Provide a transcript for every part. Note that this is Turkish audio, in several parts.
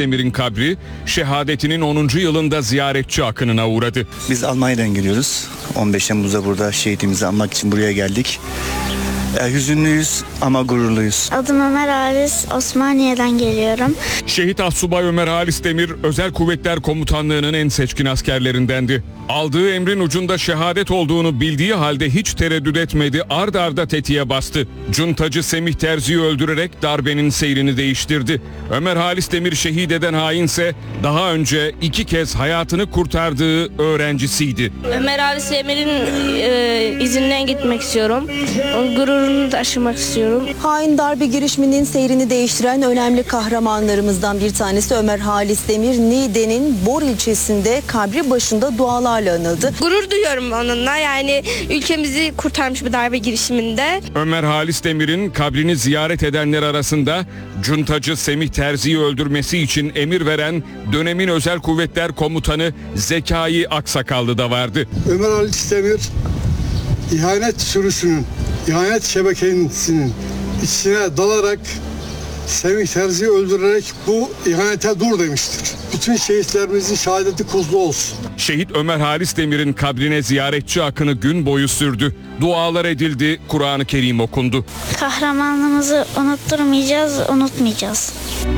Demir'in kabri şehadetinin 10. yılında ziyaretçi akınına uğradı. Biz Almanya'dan geliyoruz. 15 Temmuz'da burada şehitimizi anmak için buraya geldik. Hüzünlüyüz ama gururluyuz. Adım Ömer Halis, Osmaniye'den geliyorum. Şehit Astsubay Ömer Halis Demir, Özel Kuvvetler Komutanlığı'nın en seçkin askerlerindendi. Aldığı emrin ucunda şehadet olduğunu bildiği halde hiç tereddüt etmedi, ard arda tetiğe bastı. Cuntacı Semih Terzi'yi öldürerek darbenin seyrini değiştirdi. Ömer Halis Demir şehit eden hainse daha önce 2 kez hayatını kurtardığı öğrencisiydi. Ömer Halis Demir'in izinden gitmek istiyorum. Gururunu taşımak istiyorum. Hain darbe girişiminin seyrini değiştiren önemli kahramanlarımızdan bir tanesi Ömer Halis Demir, Niğde'nin Bor ilçesinde kabri başında dualarla anıldı. Gurur duyuyorum onunla, yani ülkemizi kurtarmış bir darbe girişiminde. Ömer Halis Demir'in kabrini ziyaret edenler arasında cuntacı Semih Terzi'yi öldürmesi için emir veren dönemin Özel Kuvvetler Komutanı Zekai Aksakallı da vardı. Ömer Halis Demir ihanet sürüsünün, ihanet şebekesinin içine dalarak Semih Terzi'yi öldürerek bu ihanete dur demiştir. Bütün şehitlerimizin şehadeti kutlu olsun. Şehit Ömer Halis Demir'in kabrine ziyaretçi akını gün boyu sürdü. Dualar edildi, Kur'an-ı Kerim okundu. Kahramanlığımızı unutturmayacağız, unutmayacağız.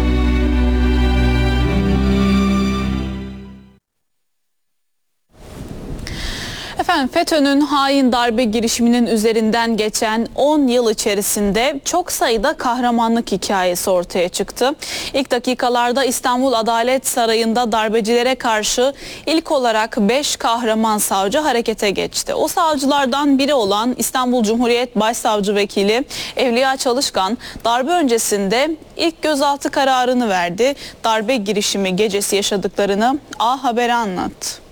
Efendim, FETÖ'nün hain darbe girişiminin üzerinden geçen 10 yıl içerisinde çok sayıda kahramanlık hikayesi ortaya çıktı. İlk dakikalarda İstanbul Adalet Sarayı'nda darbecilere karşı ilk olarak 5 kahraman savcı harekete geçti. O savcılardan biri olan İstanbul Cumhuriyet Başsavcı Vekili Evliya Çalışkan darbe öncesinde ilk gözaltı kararını verdi. Darbe girişimi gecesi yaşadıklarını A Haber'e anlattı.